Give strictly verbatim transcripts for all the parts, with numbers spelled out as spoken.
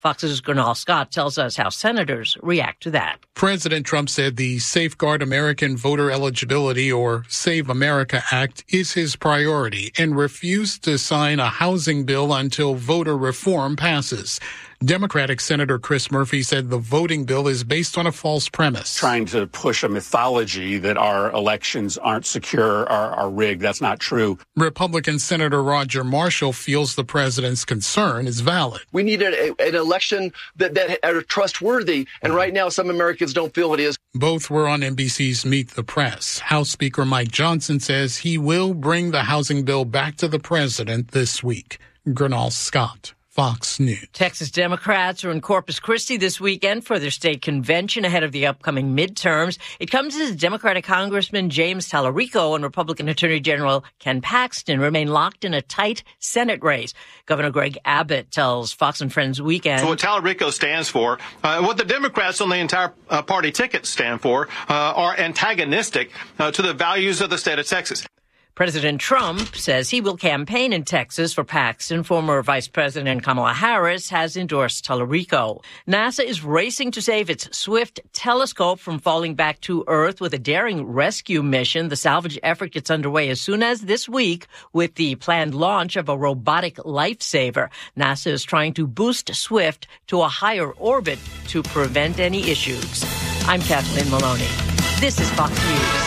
Fox's Gernal Scott tells us how senators react to that. President Trump said the Safeguard American Voter Eligibility, or Save America Act, is his priority and refused to sign a housing bill until voter reform passes. Democratic Senator Chris Murphy said the voting bill is based on a false premise. Trying to push a mythology that our elections aren't secure, are, are rigged. That's not true. Republican Senator Roger Marshall feels the president's concern is valid. We need a, an election that, that are trustworthy, and right now some Americans don't feel it is. Both were on N B C's Meet the Press. House Speaker Mike Johnson says he will bring the housing bill back to the president this week. Gernal Scott, Fox News. Texas Democrats are in Corpus Christi this weekend for their state convention ahead of the upcoming midterms. It comes as Democratic Congressman James Tallarico and Republican Attorney General Ken Paxton remain locked in a tight Senate race. Governor Greg Abbott tells Fox and Friends Weekend. So what Tallarico stands for, uh, what the Democrats on the entire uh, party ticket stand for, uh, are antagonistic uh, to the values of the state of Texas. President Trump says he will campaign in Texas for Paxton. Former Vice President Kamala Harris has endorsed Tallarico. NASA is racing to save its Swift telescope from falling back to Earth with a daring rescue mission. The salvage effort gets underway as soon as this week with the planned launch of a robotic lifesaver. NASA is trying to boost Swift to a higher orbit to prevent any issues. I'm Kathleen Maloney. This is Fox News.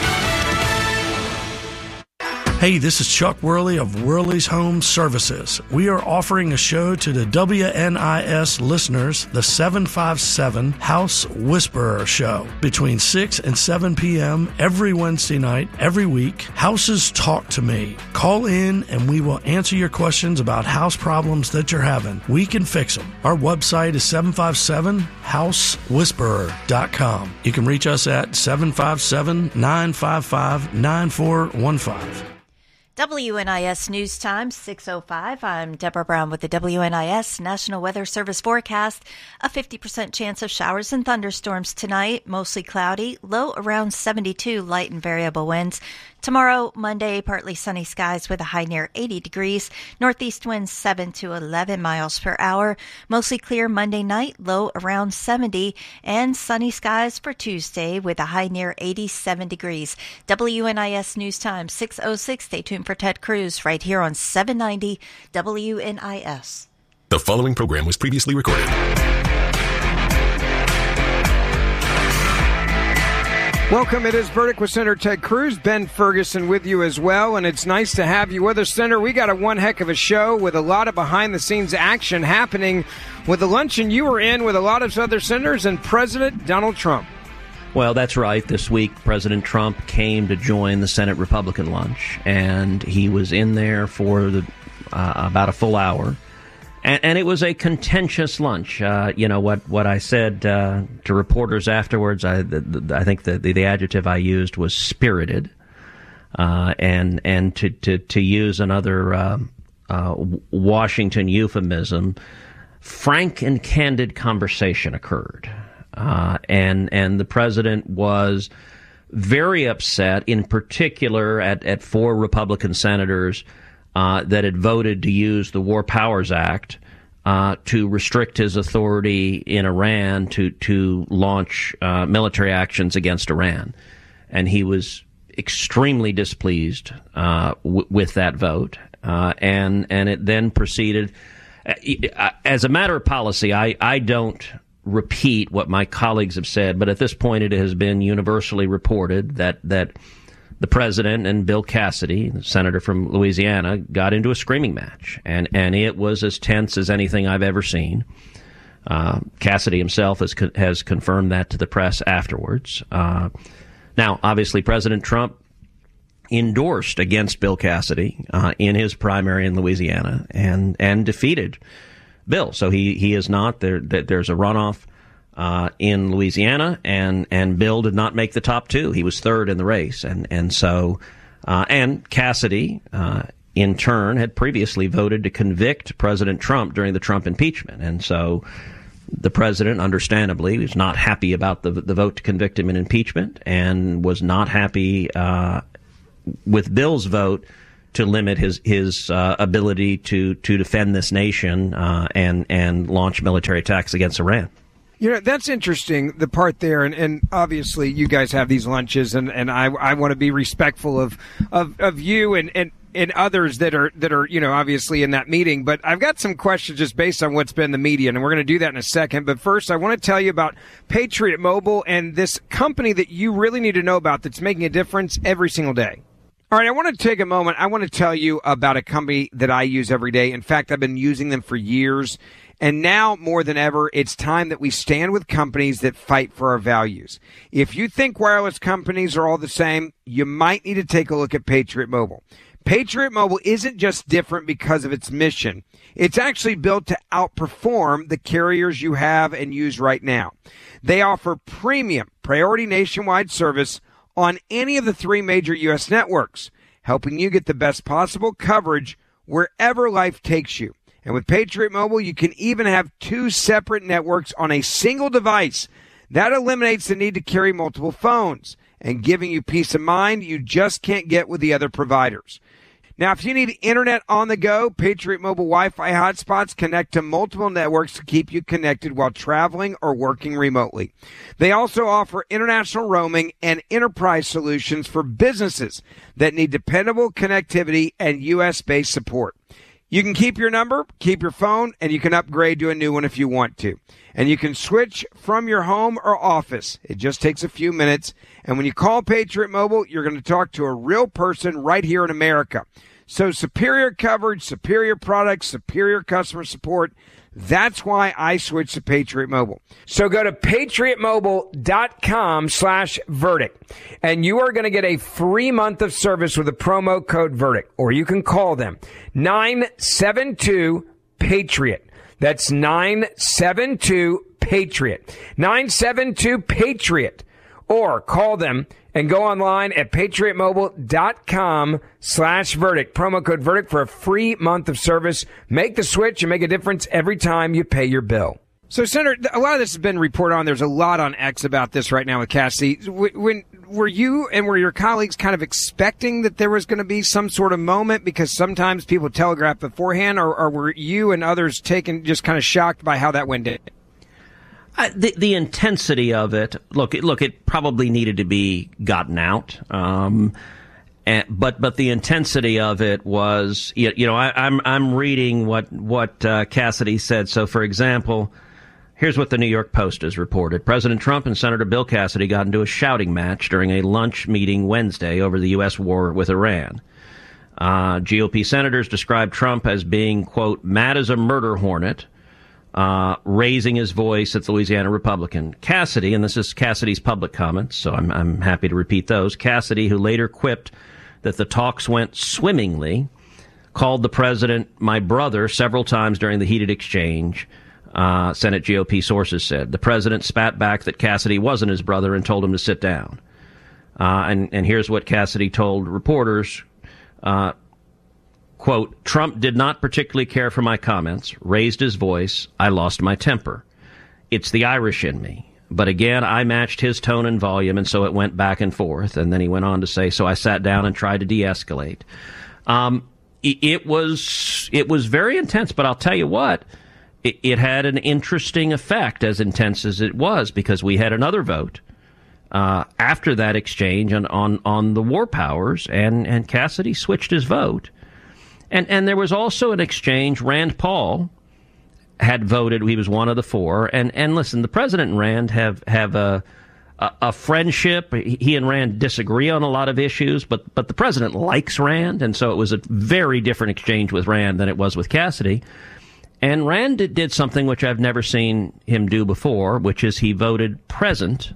Hey, this is Chuck Worley of Worley's Home Services. We are offering a show to the W N I S listeners, the seven five seven House Whisperer Show, between six and seven p.m. every Wednesday night, every week. Houses Talk to Me. Call in and we will answer your questions about house problems that you're having. We can fix them. Our website is seven five seven house whisperer dot com. You can reach us at seven five seven, nine five five, nine four one five. W N I S News Time, six oh five. I'm Deborah Brown with the W N I S National Weather Service forecast. A fifty percent chance of showers and thunderstorms tonight, mostly cloudy, low around seventy-two, light and variable winds. Tomorrow, Monday, partly sunny skies with a high near eighty degrees. Northeast winds seven to eleven miles per hour. Mostly clear Monday night, low around seventy. And sunny skies for Tuesday with a high near eighty-seven degrees. W N I S News Time, six oh six. Stay tuned for Ted Cruz right here on seven ninety W N I S. The following program was previously recorded. Welcome. It is Verdict with Senator Ted Cruz. Ben Ferguson with you as well, and it's nice to have you with us, Senator. We got a one heck of a show with a lot of behind-the-scenes action happening with the luncheon you were in with a lot of other senators and President Donald Trump. Well, that's right. This week, President Trump came to join the Senate Republican lunch, and he was in there for the, uh, about a full hour. And, and it was a contentious lunch. Uh, you know, what, what I said uh, to reporters afterwards, I, the, the, I think the, the, the adjective I used was spirited. Uh, and and to, to, to use another uh, uh, Washington euphemism, frank and candid conversation occurred. Uh, and and the president was very upset, in particular at, at four Republican senators uh, that had voted to use the War Powers Act uh, to restrict his authority in Iran to to launch uh, military actions against Iran. And he was extremely displeased uh, w- with that vote. Uh, and and it then proceeded. As a matter of policy, I, I don't repeat what my colleagues have said, but at this point it has been universally reported that that the president and Bill Cassidy, the senator from Louisiana, got into a screaming match, and and it was as tense as anything I've ever seen. Uh, Cassidy himself has has confirmed that to the press afterwards. Uh, now, obviously, President Trump endorsed against Bill Cassidy uh, in his primary in Louisiana, and and defeated Bill. So he, he is not there. There's a runoff uh, in Louisiana, and, and Bill did not make the top two. He was third in the race, and and so uh, and Cassidy uh, in turn had previously voted to convict President Trump during the Trump impeachment, and so the president, understandably, was not happy about the the vote to convict him in impeachment, and was not happy uh, with Bill's vote to limit his his uh, ability to to defend this nation uh, and and launch military attacks against Iran. You know, that's interesting, the part there, and, and obviously you guys have these lunches, and, and I, I want to be respectful of, of, of you and, and, and others that are, that are, you know, obviously in that meeting. But I've got some questions just based on what's been the media, and we're going to do that in a second. But first, I want to tell you about Patriot Mobile and this company that you really need to know about that's making a difference every single day. All right, I want to take a moment. I want to tell you about a company that I use every day. In fact, I've been using them for years. And now, more than ever, it's time that we stand with companies that fight for our values. If you think wireless companies are all the same, you might need to take a look at Patriot Mobile. Patriot Mobile isn't just different because of its mission. It's actually built to outperform the carriers you have and use right now. They offer premium priority nationwide service on any of the three major U S networks, helping you get the best possible coverage wherever life takes you. And with Patriot Mobile, you can even have two separate networks on a single device. That eliminates the need to carry multiple phones and giving you peace of mind you just can't get with the other providers. Now, if you need internet on the go, Patriot Mobile Wi-Fi hotspots connect to multiple networks to keep you connected while traveling or working remotely. They also offer international roaming and enterprise solutions for businesses that need dependable connectivity and U S-based support. You can keep your number, keep your phone, and you can upgrade to a new one if you want to. And you can switch from your home or office. It just takes a few minutes. And when you call Patriot Mobile, you're going to talk to a real person right here in America. So superior coverage, superior products, superior customer support. That's why I switched to Patriot Mobile. So go to patriotmobile.com slash verdict, and you are going to get a free month of service with the promo code verdict, or you can call them nine seven two PATRIOT. That's nine seven two PATRIOT. nine seven two PATRIOT. Or call them and go online at patriotmobile.com slash verdict. Promo code verdict for a free month of service. Make the switch and make a difference every time you pay your bill. So, Senator, a lot of this has been reported on. There's a lot on X about this right now with Cassidy. When, were you and were your colleagues kind of expecting that there was going to be some sort of moment? Because sometimes people telegraph beforehand, or, or were you and others taken just kind of shocked by how that went down? Uh, the the intensity of it, look, it, look, it probably needed to be gotten out. Um, and, but but the intensity of it was, you, you know, I, I'm I'm reading what what uh, Cassidy said. So, for example, here's what the New York Post has reported: President Trump and Senator Bill Cassidy got into a shouting match during a lunch meeting Wednesday over the U S war with Iran. Uh, G O P senators described Trump as being, quote, mad as a murder hornet. Uh, raising his voice at the Louisiana Republican. Cassidy, and this is Cassidy's public comments, so I'm, I'm happy to repeat those. Cassidy, who later quipped that the talks went swimmingly, called the president my brother several times during the heated exchange, uh, Senate G O P sources said. The president spat back that Cassidy wasn't his brother and told him to sit down. Uh, and, and here's what Cassidy told reporters. Uh, Quote, Trump did not particularly care for my comments, raised his voice, I lost my temper. It's the Irish in me. But again, I matched his tone and volume, and so it went back and forth. And then he went on to say, so I sat down and tried to de-escalate. Um, it, it was it was very intense, but I'll tell you what, it, it had an interesting effect, as intense as it was, because we had another vote uh, after that exchange on, on, on the war powers, and, and Cassidy switched his vote. And and there was also an exchange. Rand Paul had voted. He was one of the four. And and listen, the president and Rand have have a a, a friendship. He and Rand disagree on a lot of issues, but but the president likes Rand, and so it was a very different exchange with Rand than it was with Cassidy. And Rand did, did something which I've never seen him do before, which is he voted present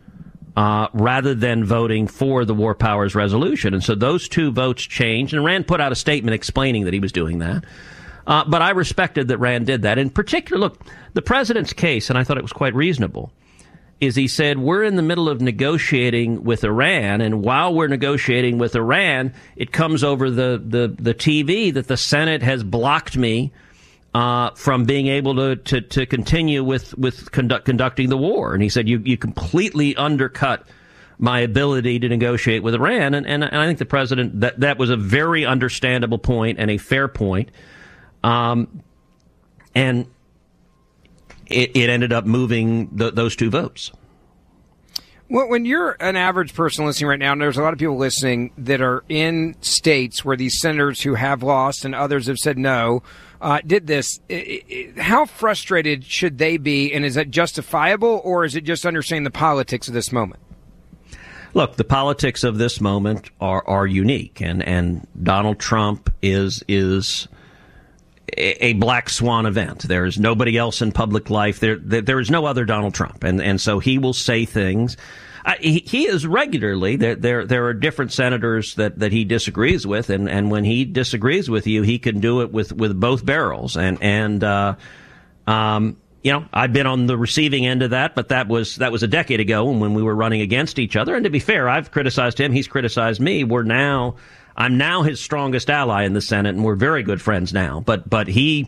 Uh, rather than voting for the War Powers Resolution. And so those two votes changed, and Rand put out a statement explaining that he was doing that. Uh, but I respected that Rand did that. In particular, look, the president's case, and I thought it was quite reasonable, is he said, we're in the middle of negotiating with Iran, and while we're negotiating with Iran, it comes over the, the, the T V that the Senate has blocked me Uh, from being able to, to, to continue with, with conduct, conducting the war. And he said, you, you completely undercut my ability to negotiate with Iran. And, and, and I think the president, that, that was a very understandable point and a fair point. Um, and it, it ended up moving the, those two votes. Well, when you're an average person listening right now, and there's a lot of people listening that are in states where these senators who have lost and others have said no, uh, did this, it, it, how frustrated should they be, and is that justifiable, or is it just understanding the politics of this moment? Look, the politics of this moment are, are unique, and, and Donald Trump is is a, a black swan event. There is nobody else in public life. There, there, there is no other Donald Trump, and, and so he will say things. Uh, he, he is regularly there. There, there are different senators that, that he disagrees with, and, and when he disagrees with you, he can do it with, with both barrels. And and uh, um, you know, I've been on the receiving end of that, but that was that was a decade ago when we were running against each other. And to be fair, I've criticized him. He's criticized me. We're now I'm now his strongest ally in the Senate, and we're very good friends now. But but he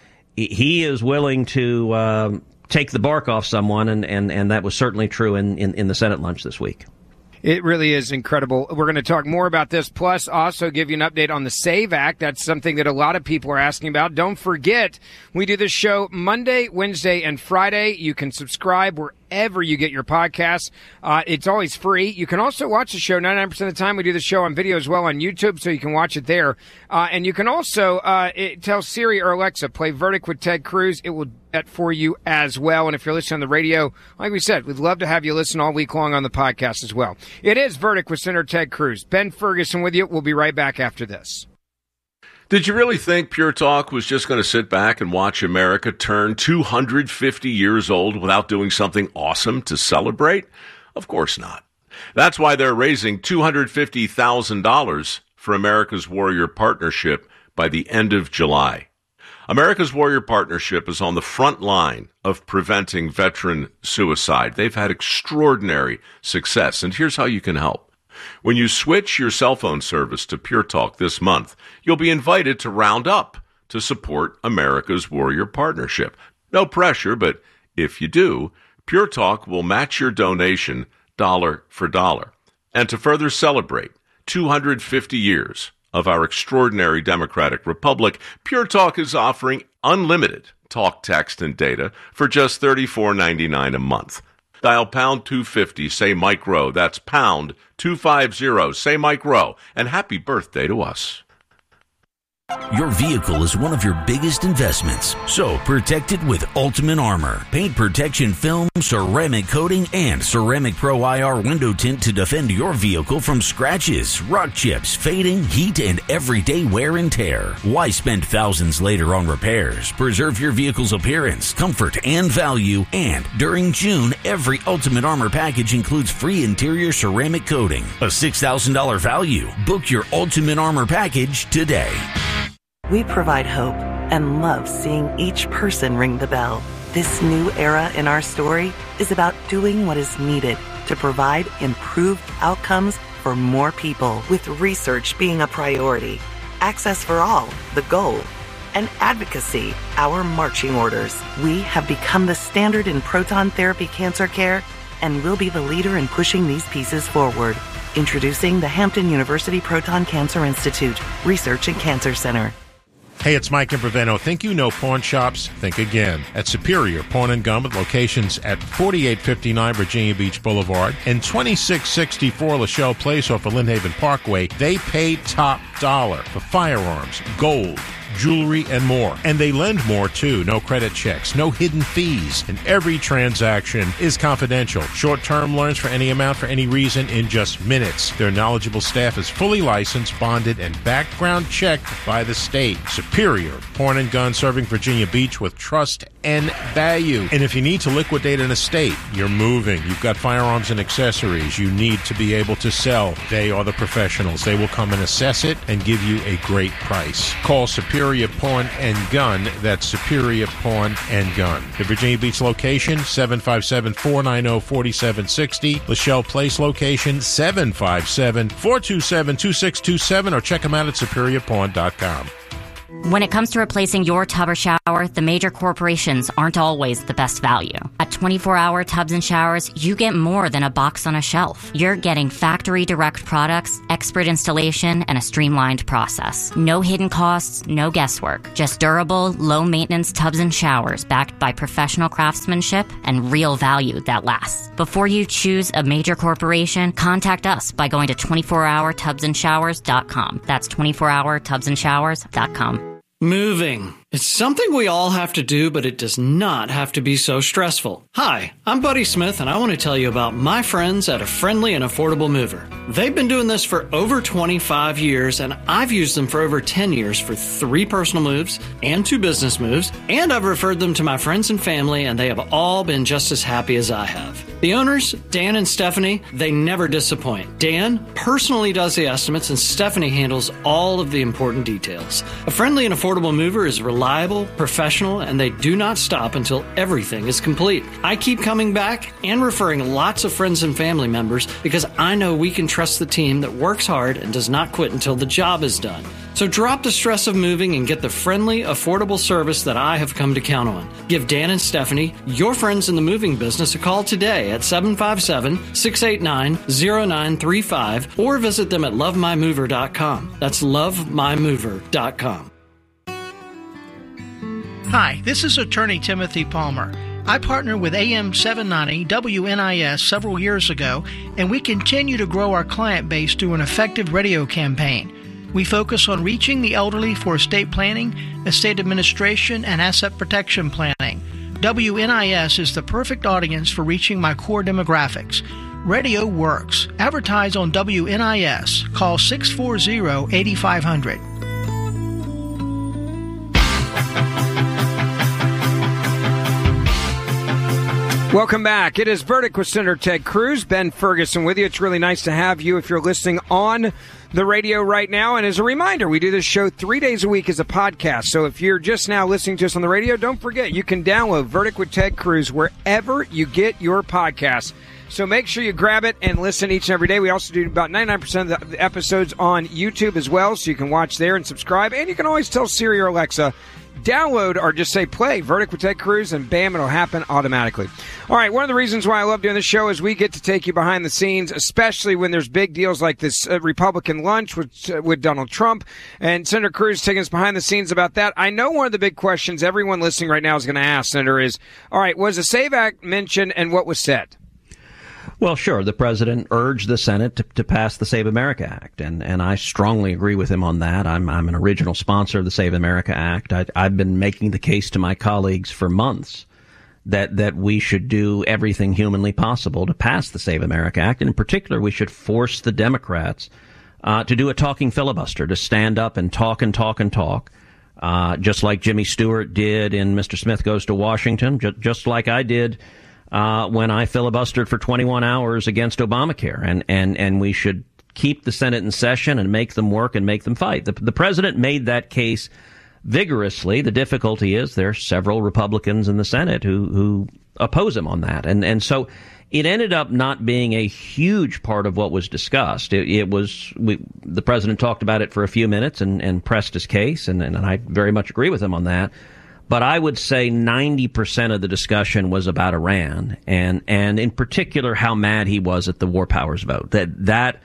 he is willing to Uh, take the bark off someone, and, and, and that was certainly true in, in, in the Senate lunch this week. It really is incredible. We're going to talk more about this, plus also give you an update on the SAVE Act. That's something that a lot of people are asking about. Don't forget, we do this show Monday, Wednesday, and Friday. You can subscribe wherever you get your podcasts. Uh, it's always free. You can also watch the show ninety-nine percent of the time. We do the show on video as well on YouTube, so you can watch it there. Uh, and you can also uh, it, tell Siri or Alexa, play Verdict with Ted Cruz. It will do that for you as well. And if you're listening on the radio, like we said, we'd love to have you listen all week long on the podcast as well. It is Verdict with Senator Ted Cruz. Ben Ferguson with you. We'll be right back after this. Did you really think Pure Talk was just going to sit back and watch America turn two hundred fifty years old without doing something awesome to celebrate? Of course not. That's why they're raising two hundred fifty thousand dollars for America's Warrior Partnership by the end of July. America's Warrior Partnership is on the front line of preventing veteran suicide. They've had extraordinary success, and here's how you can help. When you switch your cell phone service to Pure Talk this month, you'll be invited to round up to support America's Warrior Partnership. No pressure, but if you do, Pure Talk will match your donation dollar for dollar. And to further celebrate two hundred fifty years of our extraordinary democratic republic, Pure Talk is offering unlimited talk, text, and data for just thirty-four ninety-nine a month. Dial pound two fifty, say Mike Rowe. That's pound two fifty, say Mike Rowe. And happy birthday to us. Your vehicle is one of your biggest investments, so protect it with Ultimate Armor. Paint protection film, ceramic coating, and Ceramic Pro I R window tint to defend your vehicle from scratches, rock chips, fading, heat, and everyday wear and tear. Why spend thousands later on repairs? Preserve your vehicle's appearance, comfort, and value. And during June, every Ultimate Armor package includes free interior ceramic coating, a six thousand dollars value. Book your Ultimate Armor package today. We provide hope and love seeing each person ring the bell. This new era in our story is about doing what is needed to provide improved outcomes for more people, with research being a priority, access for all, the goal, and advocacy, our marching orders. We have become the standard in proton therapy cancer care and will be the leader in pushing these pieces forward. Introducing the Hampton University Proton Cancer Institute Research and Cancer Center. Hey, it's Mike Imbriveno. Think you know pawn shops? Think again. At Superior Pawn and Gun, with locations at forty-eight fifty-nine Virginia Beach Boulevard and twenty-six sixty-four Lachelle Place off of Lynn Parkway, they pay top dollar for firearms, gold, jewelry, and more. And they lend more, too. No credit checks, no hidden fees, and every transaction is confidential. Short-term loans for any amount for any reason in just minutes. Their knowledgeable staff is fully licensed, bonded, and background checked by the state. Superior Pawn and Gun, serving Virginia Beach with trust and value. And if you need to liquidate an estate, you're moving, you've got firearms and accessories you need to be able to sell, they are the professionals. They will come and assess it and give you a great price. Call Superior Pawn and Gun. That's Superior Pawn and Gun. The Virginia Beach location, seven five seven, four nine zero, four seven six zero. Lachelle Place location, seven five seven, four two seven, two six two seven, or check them out at superior pawn dot com. When it comes to replacing your tub or shower, the major corporations aren't always the best value. At twenty-four hour Tubs and Showers, you get more than a box on a shelf. You're getting factory direct products, expert installation, and a streamlined process. No hidden costs, no guesswork. Just durable, low maintenance tubs and showers backed by professional craftsmanship and real value that lasts. Before you choose a major corporation, contact us by going to twenty-four hour tubs and showers dot com. That's twenty-four hour tubs and showers dot com. Moving. It's something we all have to do, but it does not have to be so stressful. Hi, I'm Buddy Smith, and I want to tell you about my friends at A Friendly and Affordable Mover. They've been doing this for over twenty-five years, and I've used them for over ten years for three personal moves and two business moves, and I've referred them to my friends and family, and they have all been just as happy as I have. The owners, Dan and Stephanie, they never disappoint. Dan personally does the estimates, and Stephanie handles all of the important details. A Friendly and Affordable Mover is reliable, professional, and they do not stop until everything is complete. I keep coming back and referring lots of friends and family members because I know we can trust the team that works hard and does not quit until the job is done. So drop the stress of moving and get the friendly, affordable service that I have come to count on. Give Dan and Stephanie, your friends in the moving business, a call today at seven five seven, six eight nine, zero nine three five or visit them at love my mover dot com. That's love my mover dot com. Hi, this is attorney Timothy Palmer. I partnered with A M seven ninety W N I S several years ago, and we continue to grow our client base through an effective radio campaign. We focus on reaching the elderly for estate planning, estate administration, and asset protection planning. W N I S is the perfect audience for reaching my core demographics. Radio works. Advertise on W N I S. Call six four zero, eight five zero zero. Welcome back. It is Verdict with Senator Ted Cruz. Ben Ferguson with you. It's really nice to have you if you're listening on the radio right now. And as a reminder, we do this show three days a week as a podcast. So if you're just now listening to us on the radio, don't forget, you can download Verdict with Ted Cruz wherever you get your podcasts. So make sure you grab it and listen each and every day. We also do about ninety-nine percent of the episodes on YouTube as well, so you can watch there and subscribe. And you can always tell Siri or Alexa, download or just say play Verdict with Ted Cruz, and bam, it'll happen automatically. All right, one of the reasons why I love doing this show is we get to take you behind the scenes, especially when there's big deals like this uh, Republican lunch with, uh, with Donald Trump, and Senator Cruz taking us behind the scenes about that. I know one of the big questions everyone listening right now is going to ask, Senator, is, all right, was the SAVE Act mentioned and what was said? Well, sure. The president urged the Senate to, to pass the Save America Act, and, and I strongly agree with him on that. I'm, I'm an original sponsor of the Save America Act. I, I've been making the case to my colleagues for months that, that we should do everything humanly possible to pass the Save America Act, and in particular, we should force the Democrats uh, to do a talking filibuster, to stand up and talk and talk and talk, uh, just like Jimmy Stewart did in Mister Smith Goes to Washington, ju- just like I did Uh, when I filibustered for twenty-one hours against Obamacare, and, and, and we should keep the Senate in session and make them work and make them fight. The, the president made that case vigorously. The difficulty is there are several Republicans in the Senate who, who oppose him on that. And, and so it ended up not being a huge part of what was discussed. It, it was, we, the president talked about it for a few minutes and, and pressed his case, and, and I very much agree with him on that. But I would say ninety percent of the discussion was about Iran, and, and in particular how mad he was at the War Powers vote. That that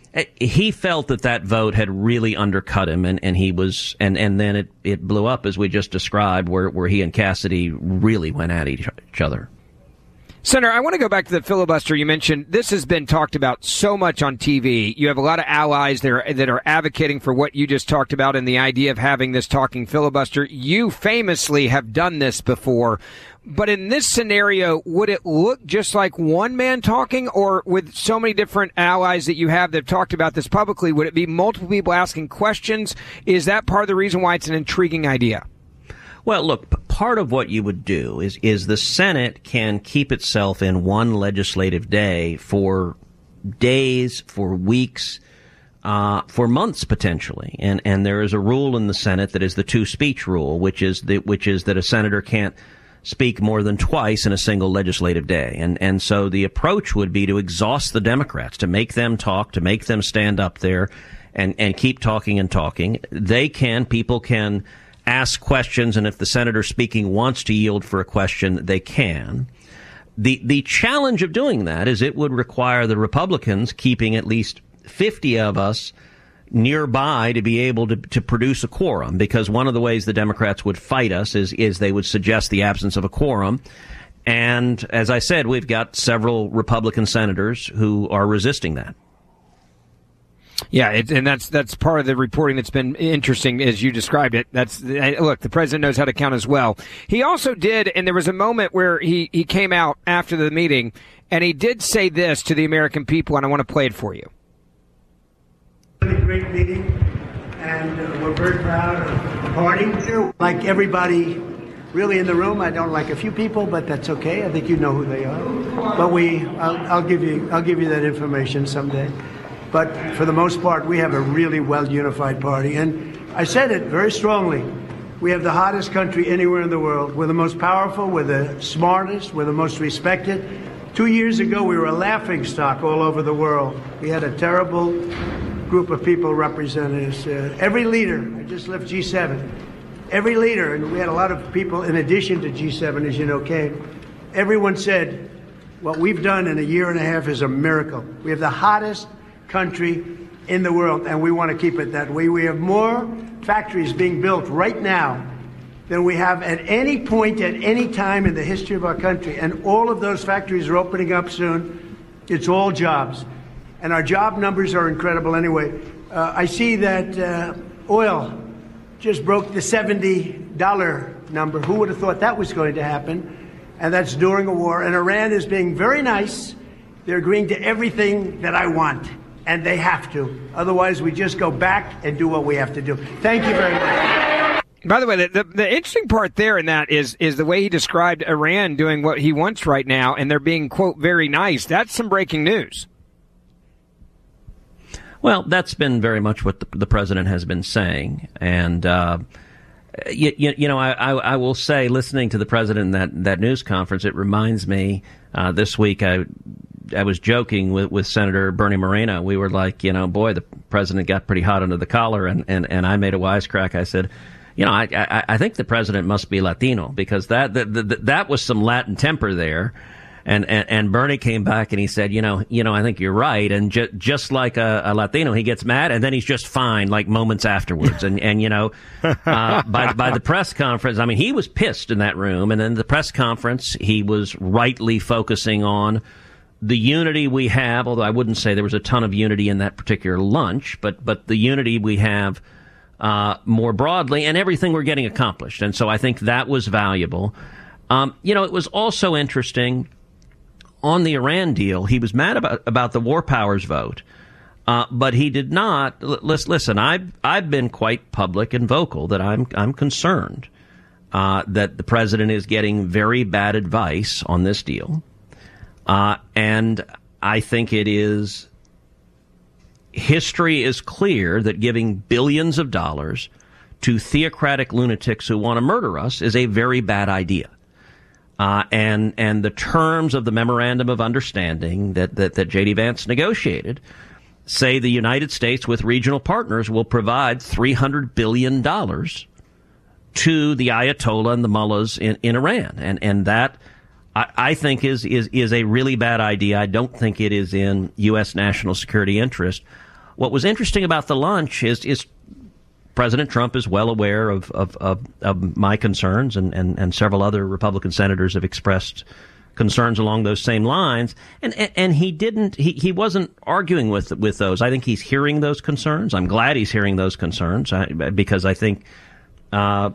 he felt that that vote had really undercut him, and, and he was and, and then it, it blew up as we just described, where where he and Cassidy really went at each, each other. Senator, I want to go back to the filibuster. You mentioned this has been talked about so much on T V. You have a lot of allies that are, that are advocating for what you just talked about and the idea of having this talking filibuster. You famously have done this before. But in this scenario, would it look just like one man talking, or with so many different allies that you have that have talked about this publicly, would it be multiple people asking questions? Is that part of the reason why it's an intriguing idea? Well, look, p- part of what you would do is, is the Senate can keep itself in one legislative day for days, for weeks, uh, for months potentially. And, and there is a rule in the Senate that is the two-speech rule, which is the, which is that a senator can't speak more than twice in a single legislative day. And, and so the approach would be to exhaust the Democrats, to make them talk, to make them stand up there, and, and keep talking and talking. They can, people can ask questions, and if the senator speaking wants to yield for a question, they can. The the challenge of doing that is it would require the Republicans keeping at least fifty of us nearby to be able to, to produce a quorum, because one of the ways the Democrats would fight us is, is they would suggest the absence of a quorum. And as I said, we've got several Republican senators who are resisting that. Yeah, it, and that's that's part of the reporting that's been interesting as you described it. That's look, the president knows how to count as well. He also did, and there was a moment where he, he came out after the meeting, and he did say this to the American people, and I want to play it for you. A great meeting, and uh, we're very proud of the party. Like everybody really in the room, I don't like a few people, but that's okay. I think you know who they are. But we, I'll, I'll give you, I'll give you that information someday. But for the most part, we have a really well-unified party. And I said it very strongly. We have the hottest country anywhere in the world. We're the most powerful. We're the smartest. We're the most respected. Two years ago, we were a laughingstock all over the world. We had a terrible group of people representing us. Uh, every leader, I just left G seven, every leader, and we had a lot of people in addition to G seven, as you know, came. Everyone said, what we've done in a year and a half is a miracle. We have the hottest country in the world, and we want to keep it that way. We have more factories being built right now than we have at any point at any time in the history of our country, and all of those factories are opening up soon. It's all jobs, and our job numbers are incredible anyway. Uh, I see that uh, oil just broke the seventy dollar number. Who would have thought that was going to happen? And that's during a war, and Iran is being very nice. They're agreeing to everything that I want. And they have to. Otherwise, we just go back and do what we have to do. Thank you very much. By the way, the, the, the interesting part there in that is is the way he described Iran doing what he wants right now, and they're being, quote, very nice. That's some breaking news. Well, that's been very much what the, the president has been saying. And, uh, you, you, you know, I, I, I will say, listening to the president in that, that news conference, it reminds me uh, this week I I was joking with, with Senator Bernie Moreno. We were like, you know, boy, the president got pretty hot under the collar, and, and, and I made a wisecrack. I said, you know, I, I I think the president must be Latino, because that that that, that was some Latin temper there. And, and and Bernie came back and he said, you know, you know, I think you're right. And ju- just like a, a Latino, he gets mad and then he's just fine, like moments afterwards. And and you know, uh, by by the press conference, I mean, he was pissed in that room. And then the press conference, he was rightly focusing on the unity we have. Although I wouldn't say there was a ton of unity in that particular lunch, but but the unity we have uh, more broadly, and everything we're getting accomplished. And so I think that was valuable. Um, you know, it was also interesting. On the Iran deal, he was mad about about the war powers vote, uh, but he did not. L- listen, I've I've been quite public and vocal that I'm I'm concerned uh, that the president is getting very bad advice on this deal, uh, and I think it is. History is clear that giving billions of dollars to theocratic lunatics who want to murder us is a very bad idea. Uh, and and the terms of the memorandum of understanding that, that, that J D. Vance negotiated say the United States with regional partners will provide three hundred billion dollars to the Ayatollah and the mullahs in, in Iran. And and that, I, I think, is, is, is a really bad idea. I don't think it is in U S national security interest. What was interesting about the lunch is is President Trump is well aware of, of, of, of my concerns, and, and, and several other Republican senators have expressed concerns along those same lines. And, and, and he didn't, he, he wasn't arguing with, with those. I think he's hearing those concerns. I'm glad he's hearing those concerns I, because I think, uh,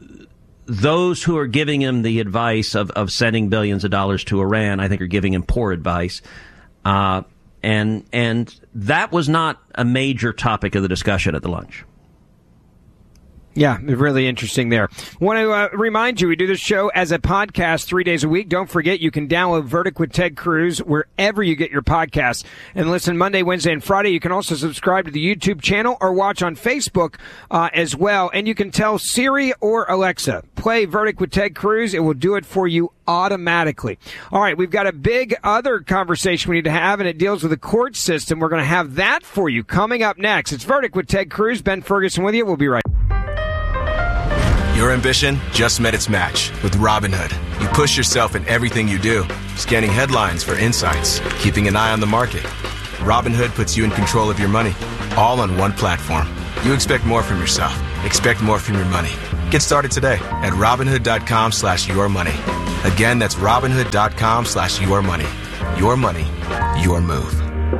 those who are giving him the advice of, of sending billions of dollars to Iran, I think are giving him poor advice. Uh, and, and that was not a major topic of the discussion at the lunch. Yeah, really interesting there. Want to uh, remind you, we do this show as a podcast three days a week. Don't forget, you can download Verdict with Ted Cruz wherever you get your podcasts and listen Monday, Wednesday, and Friday. You can also subscribe to the YouTube channel or watch on Facebook uh, as well. And you can tell Siri or Alexa, play Verdict with Ted Cruz. It will do it for you automatically. All right, we've got a big other conversation we need to have, and it deals with the court system. We're going to have that for you coming up next. It's Verdict with Ted Cruz. Ben Ferguson with you. We'll be right back. Your ambition just met its match with Robinhood. You push yourself in everything you do, scanning headlines for insights, keeping an eye on the market. Robinhood puts you in control of your money, all on one platform. You expect more from yourself. Expect more from your money. Get started today at Robinhood.com slash your money. Again, that's Robinhood.com slash your money. Your money, your move.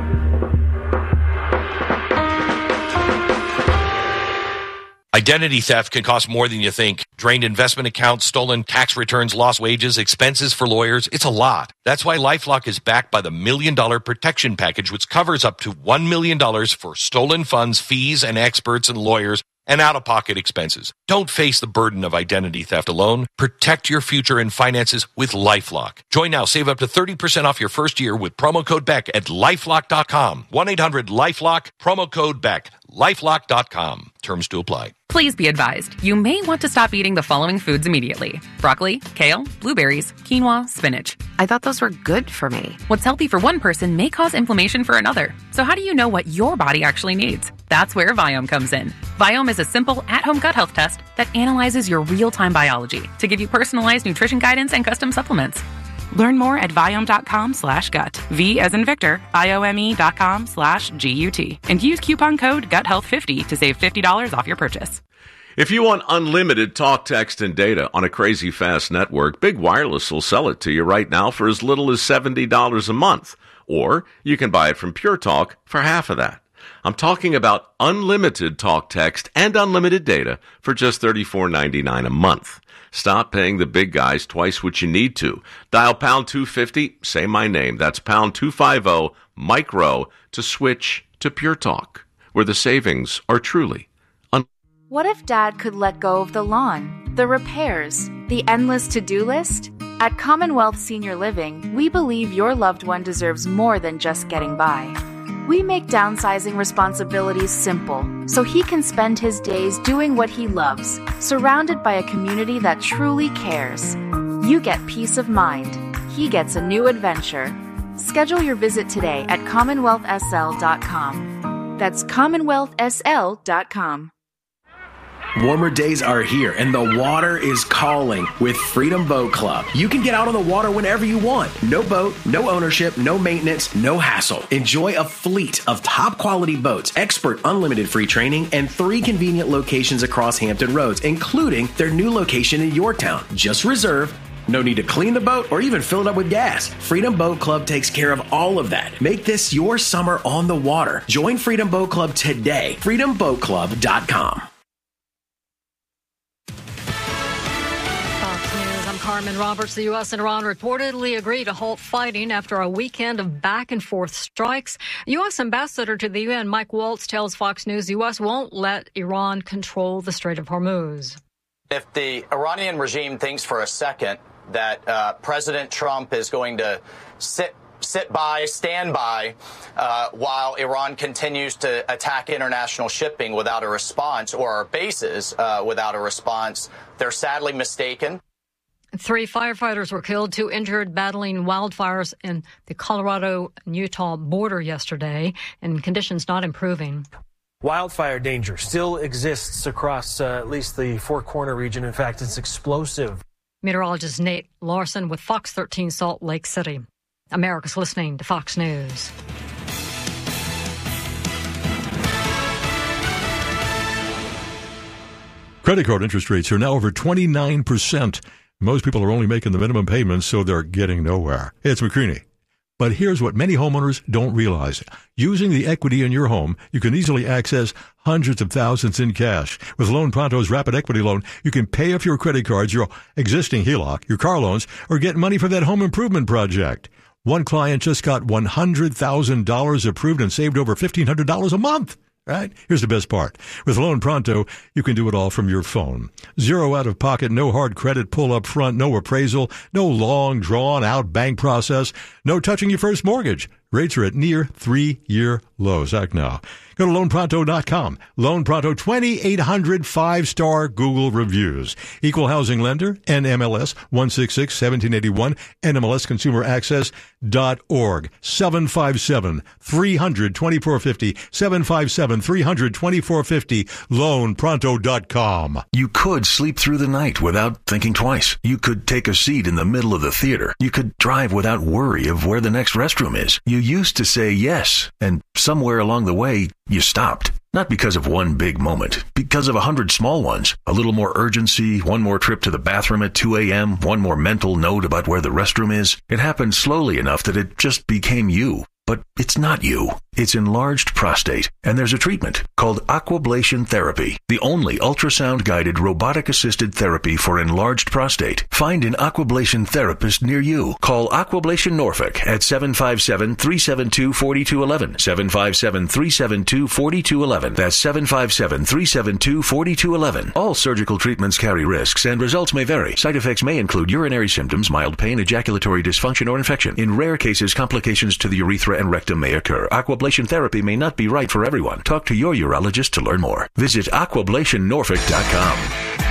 Identity theft can cost more than you think. Drained investment accounts, stolen tax returns, lost wages, expenses for lawyers. It's a lot. That's why LifeLock is backed by the Million Dollar Protection Package, which covers up to one million dollars for stolen funds, fees, and experts and lawyers, and out-of-pocket expenses. Don't face the burden of identity theft alone. Protect your future and finances with LifeLock. Join now. Save up to thirty percent off your first year with promo code Beck at LifeLock dot com. one eight hundred LifeLock, promo code Beck. LifeLock dot com. Terms to apply. Please be advised, you may want to stop eating the following foods immediately. Broccoli, kale, blueberries, quinoa, spinach. I thought those were good for me. What's healthy for one person may cause inflammation for another. So how do you know what your body actually needs? That's where Viome comes in. Viome is a simple, at-home gut health test that analyzes your real-time biology to give you personalized nutrition guidance and custom supplements. Learn more at Viome.com slash gut. V as in Victor, I-O-M-E dot com slash G-U-T. And use coupon code gut health fifty to save fifty dollars off your purchase. If you want unlimited talk, text, and data on a crazy fast network, Big Wireless will sell it to you right now for as little as seventy dollars a month. Or you can buy it from Pure Talk for half of that. I'm talking about unlimited talk, text, and unlimited data for just thirty-four ninety-nine a month. Stop paying the big guys twice what you need to. Dial pound two fifty, say my name. That's pound two fifty, micro, to switch to Pure Talk, where the savings are truly un- What if Dad could let go of the lawn, the repairs, the endless to-do list? At Commonwealth Senior Living, we believe your loved one deserves more than just getting by. We make downsizing responsibilities simple, so he can spend his days doing what he loves, surrounded by a community that truly cares. You get peace of mind. He gets a new adventure. Schedule your visit today at commonwealth s l dot com. That's commonwealth s l dot com. Warmer days are here, and the water is calling with Freedom Boat Club. You can get out on the water whenever you want. No boat, no ownership, no maintenance, no hassle. Enjoy a fleet of top-quality boats, expert unlimited free training, and three convenient locations across Hampton Roads, including their new location in Yorktown. Just reserve. No need to clean the boat or even fill it up with gas. Freedom Boat Club takes care of all of that. Make this your summer on the water. Join Freedom Boat Club today. freedom boat club dot com. Carmen Roberts. The U S and Iran reportedly agreed to halt fighting after a weekend of back-and-forth strikes. U S Ambassador to the U N, Mike Waltz, tells Fox News the U S won't let Iran control the Strait of Hormuz. If the Iranian regime thinks for a second that uh, President Trump is going to sit sit by, stand by, uh, while Iran continues to attack international shipping without a response, or our bases uh, without a response, they're sadly mistaken. Three firefighters were killed, two injured battling wildfires in the Colorado and Utah border yesterday, and conditions not improving. Wildfire danger still exists across uh, at least the Four Corner region. In fact, it's explosive. Meteorologist Nate Larson with Fox thirteen Salt Lake City. America's listening to Fox News. Credit card interest rates are now over twenty-nine percent. Most people are only making the minimum payments, so they're getting nowhere. It's McCreaney. But here's what many homeowners don't realize. Using the equity in your home, you can easily access hundreds of thousands in cash. With Loan Pronto's Rapid Equity Loan, you can pay off your credit cards, your existing H E L O C, your car loans, or get money for that home improvement project. One client just got one hundred thousand dollars approved and saved over fifteen hundred dollars a month. Right? Here's the best part. With Loan Pronto, you can do it all from your phone. Zero out of pocket, no hard credit pull up front, no appraisal, no long drawn out bank process, no touching your first mortgage. Rates are at near three-year lows. Act now. Go to loan pronto dot com. Loan Pronto, twenty-eight hundred five-star Google reviews. Equal housing lender, N M L S one six six one seven eight one, N M L S consumer access dot org. seven five seven, three hundred, twenty-four fifty, seven five seven, three hundred, twenty-four fifty, loan pronto dot com. You could sleep through the night without thinking twice. You could take a seat in the middle of the theater. You could drive without worry of where the next restroom is. You used to say yes, and somewhere along the way, you stopped. Not because of one big moment, because of a hundred small ones. A little more urgency, one more trip to the bathroom at two a.m., one more mental note about where the restroom is. It happened slowly enough that it just became you. But it's not you. It's enlarged prostate, and there's a treatment called Aquablation Therapy, the only ultrasound-guided robotic-assisted therapy for enlarged prostate. Find an Aquablation therapist near you. Call Aquablation Norfolk at seven five seven, three seven two, four two one one, seven five seven, three seven two, four two one one. That's seven five seven, three seven two, four two one one. All surgical treatments carry risks, and results may vary. Side effects may include urinary symptoms, mild pain, ejaculatory dysfunction, or infection. In rare cases, complications to the urethra and rectum may occur. Aquablation therapy may not be right for everyone. Talk to your urologist to learn more. Visit aquablation norfolk dot com.